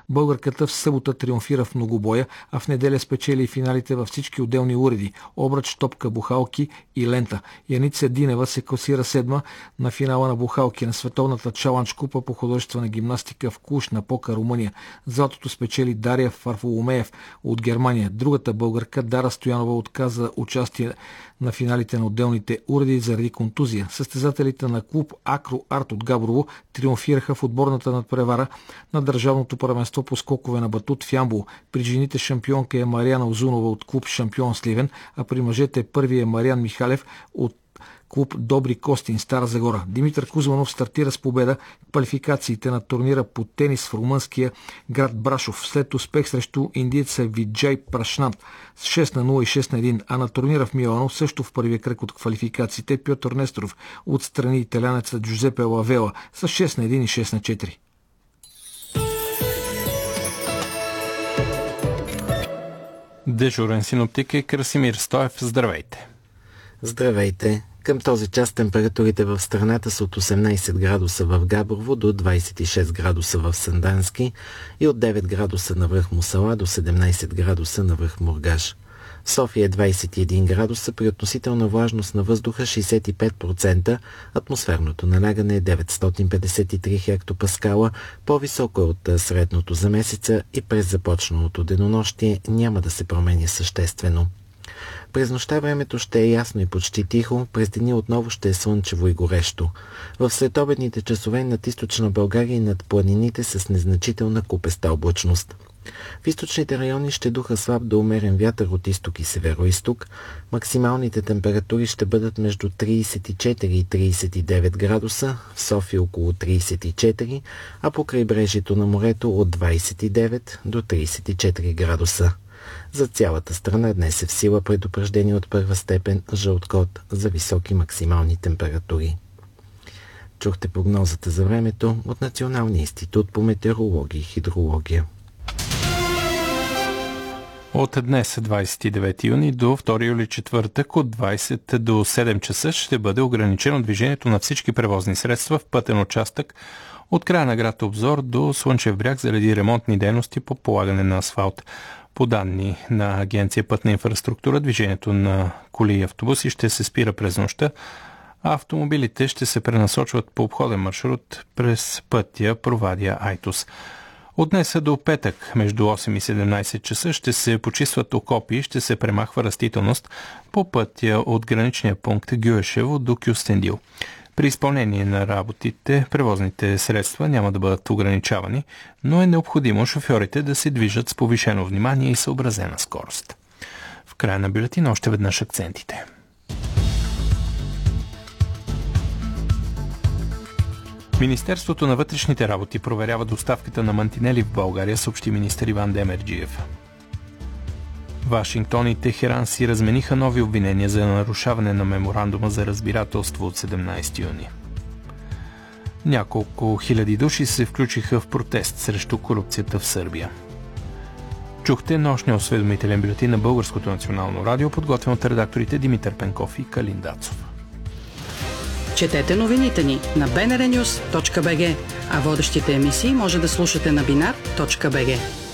Българката в събота триумфира в многобоя, а в неделя спечели финалите във всички отделни уреди – обръч, топка, бухалки и лента. Яница Динева се класира седма на финала на бухалки на Световната чаландж купа по художествена гимнастика в Клуж на Пока, Румъния. Златото спечели Дария Фарфоломеев от Германия. Другата българка Дара Стоянова отказа участие на финалите на отделните уреди заради контузия. Състезателите на клуб Акро Арт от Габрово триумфираха в отборната надпревара на Държавното първенство по скокове на батут в Ямбол. При жените шампионка е Мариана Озунова от клуб Шампион Сливен, а при мъжете първи е Мариан Михалев от клуб Добри Костин, Стара Загора. Димитър Кузманов стартира с победа в квалификациите на турнира по тенис в румънския град Брашов, след успех срещу индиеца Виджай Прашнат с 6-0 и 6-1, а на турнира в Милано, също в първия кръг от квалификациите, Пьотър Несторов отстрани италянеца Джузепе Лавела с 6-1 и 6-4. Дежурен синоптик е Красимир Стоев. Здравейте! Здравейте! Към този час температурите в страната са от 18 градуса в Габрово до 26 градуса в Сандански и от 9 градуса на връх Мусала до 17 градуса на връх Мургаш. В София е 21 градуса при относителна влажност на въздуха 65%, атмосферното налягане е 953 хектопаскала, по-високо е от средното за месеца и през започналото денонощие няма да се променя съществено. През нощта времето ще е ясно и почти тихо, през деня отново ще е слънчево и горещо. В следобедните часове над източна България и над планините с незначителна купеста облачност. В източните райони ще духа слаб до умерен вятър от изток и северо-изток. Максималните температури ще бъдат между 34 и 39 градуса, в София около 34, а по крайбрежието на морето от 29 до 34 градуса. За цялата страна днес е в сила предупреждение от първа степен жълт код за високи максимални температури. Чухте прогнозата за времето от Националния институт по метеорология и хидрология. От днес 29 юни до 2 юли четвъртък от 20 до 7 часа ще бъде ограничено движението на всички превозни средства в пътен участък от края на град Обзор до Слънчев бряг заради ремонтни дейности по полагане на асфалт. По данни на Агенция Пътна инфраструктура, движението на коли и автобуси ще се спира през нощта, а автомобилите ще се пренасочват по обходен маршрут през пътя Провадия-Айтос. От днес до петък между 8 и 17 часа ще се почистват окопи и ще се премахва растителност по пътя от граничния пункт Гюешево до Кюстендил. При изпълнение на работите превозните средства няма да бъдат ограничавани, но е необходимо шофьорите да се движат с повишено внимание и съобразена скорост. В края на бюлетина още веднъж акцентите. Министерството на вътрешните работи проверява доставката на мантинели в България, съобщи министър Иван Демерджиев. Вашингтон и Техеран си размениха нови обвинения за нарушаване на меморандума за разбирателство от 17 юни. Няколко хиляди души се включиха в протест срещу корупцията в Сърбия. Чухте нощния осведомителен бюлетин на Българското национално радио, подготвен от редакторите Димитър Пенков и Калин Дацов. Четете новините ни на bnrnews.bg, а водещите емисии може да слушате на binar.bg.